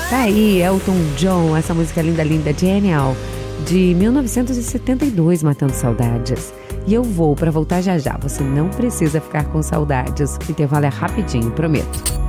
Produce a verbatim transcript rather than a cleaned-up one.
Tá aí, Elton John, essa música linda, linda, Genial, de mil novecentos e setenta e dois, matando saudades. E eu vou pra voltar já já, você não precisa ficar com saudades. O intervalo é rapidinho, prometo.